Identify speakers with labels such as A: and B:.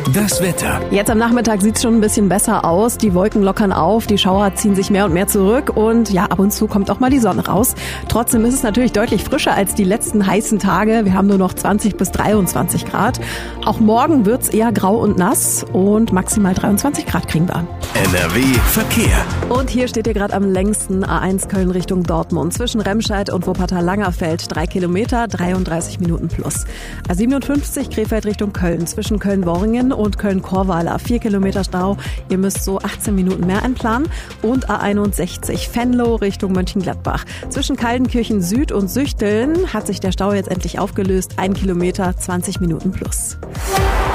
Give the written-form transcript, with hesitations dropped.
A: Das Wetter.
B: Jetzt am Nachmittag sieht es schon ein bisschen besser aus. Die Wolken lockern auf, die Schauer ziehen sich mehr und mehr zurück und ja, ab und zu kommt auch mal die Sonne raus. Trotzdem ist es natürlich deutlich frischer als die letzten heißen Tage. Wir haben nur noch 20 bis 23 Grad. Auch morgen wird's eher grau und nass und maximal 23 Grad kriegen wir.
A: NRW Verkehr.
B: Und hier steht ihr gerade am längsten A1 Köln Richtung Dortmund. Zwischen Remscheid und Wuppertal-Langerfeld 3 Kilometer, 33 Minuten plus. A57 Krefeld Richtung Köln. Zwischen Köln-Worringen und Köln-Korweiler 4 Kilometer Stau. Ihr müsst so 18 Minuten mehr einplanen. Und A61 Venlo Richtung Mönchengladbach. Zwischen Kaldenkirchen Süd und Süchteln hat sich der Stau jetzt endlich aufgelöst. 1 Kilometer, 20 Minuten plus.